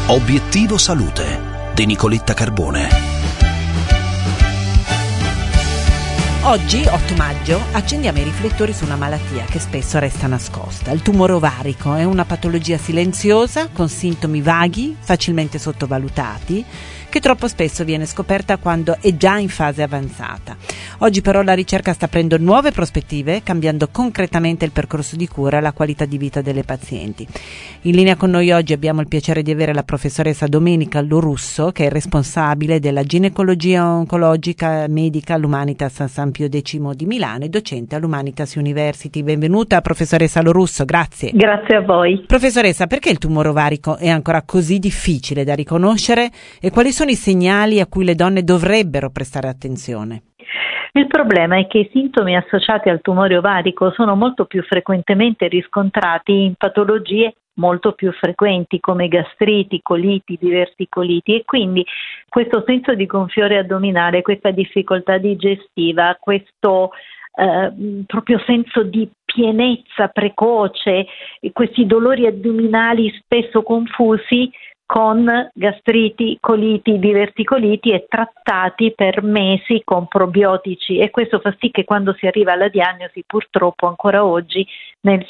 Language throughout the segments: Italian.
Obiettivo Salute di Nicoletta Carbone. Oggi, 8 maggio, accendiamo i riflettori su una malattia che spesso resta nascosta. Il tumore ovarico è una patologia silenziosa, con sintomi vaghi, facilmente sottovalutati, che troppo spesso viene scoperta quando è già in fase avanzata. Oggi però la ricerca sta aprendo nuove prospettive, cambiando concretamente il percorso di cura e la qualità di vita delle pazienti. In linea con noi oggi abbiamo il piacere di avere la professoressa Domenica Lorusso, che è responsabile della ginecologia oncologica medica all'Humanitas San Pio X di Milano e docente all'Humanitas University. Benvenuta professoressa Lorusso, grazie. Grazie a voi. Professoressa, perché il tumore ovarico è ancora così difficile da riconoscere e quali sono i segnali a cui le donne dovrebbero prestare attenzione? Il problema è che i sintomi associati al tumore ovarico sono molto più frequentemente riscontrati in patologie molto più frequenti come gastriti, coliti, diverticoliti, e quindi questo senso di gonfiore addominale, questa difficoltà digestiva, questo proprio senso di pienezza precoce, questi dolori addominali spesso confusi con gastriti, coliti, diverticoliti e trattati per mesi con probiotici, e questo fa sì che quando si arriva alla diagnosi, purtroppo ancora oggi nel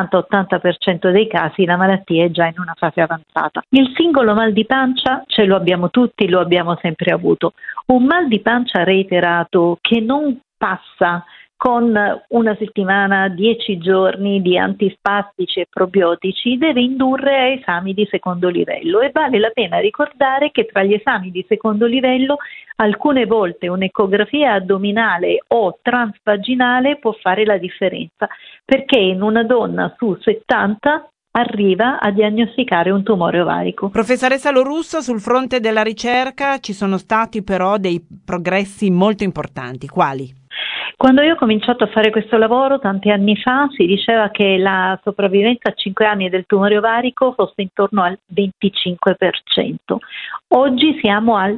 70-80% dei casi la malattia è già in una fase avanzata. Il singolo mal di pancia ce lo abbiamo tutti, lo abbiamo sempre avuto. Un mal di pancia reiterato che non passa con una settimana, 10 giorni di antispastici e probiotici deve indurre a esami di secondo livello, e vale la pena ricordare che tra gli esami di secondo livello alcune volte un'ecografia addominale o transvaginale può fare la differenza, perché in una donna su 70 arriva a diagnosticare un tumore ovarico. Professoressa Lorusso, sul fronte della ricerca ci sono stati però dei progressi molto importanti. Quali? Quando io ho cominciato a fare questo lavoro tanti anni fa si diceva che la sopravvivenza a 5 anni del tumore ovarico fosse intorno al 25%. Oggi siamo al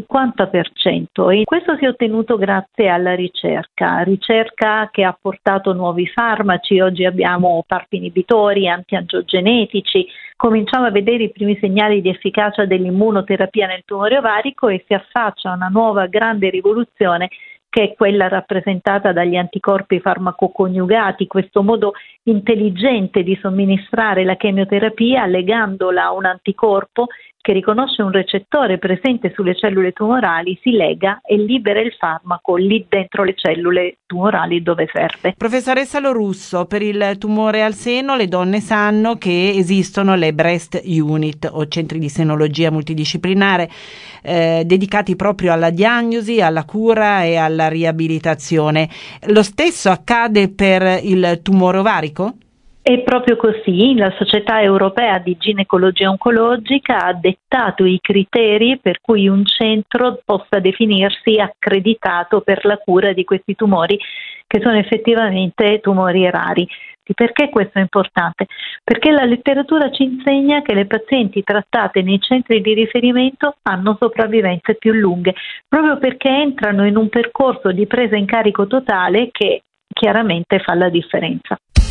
50% e questo si è ottenuto grazie alla ricerca che ha portato nuovi farmaci. Oggi abbiamo PARP inibitori, antiangiogenetici, cominciamo a vedere i primi segnali di efficacia dell'immunoterapia nel tumore ovarico e si affaccia una nuova grande rivoluzione che è quella rappresentata dagli anticorpi farmacoconiugati, questo modo intelligente di somministrare la chemioterapia legandola a un anticorpo che riconosce un recettore presente sulle cellule tumorali, si lega e libera il farmaco lì dentro le cellule tumorali dove serve. Professoressa Lorusso, per il tumore al seno le donne sanno che esistono le breast unit o centri di senologia multidisciplinare dedicati proprio alla diagnosi, alla cura e alla riabilitazione. Lo stesso accade per il tumore ovarico? È proprio così, la Società Europea di Ginecologia Oncologica ha dettato i criteri per cui un centro possa definirsi accreditato per la cura di questi tumori, che sono effettivamente tumori rari. Perché questo è importante? Perché la letteratura ci insegna che le pazienti trattate nei centri di riferimento hanno sopravvivenze più lunghe, proprio perché entrano in un percorso di presa in carico totale che chiaramente fa la differenza.